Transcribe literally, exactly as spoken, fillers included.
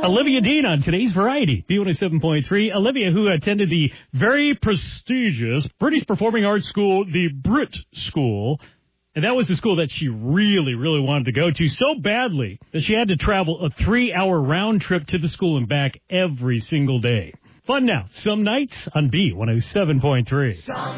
Olivia Dean on today's Variety, B one oh seven point three. Olivia, who attended the very prestigious British Performing Arts School, the Brit School. And that was the school that she really, really wanted to go to so badly that she had to travel a three-hour round trip to the school and back every single day. Fun now, some nights on B one oh seven point three.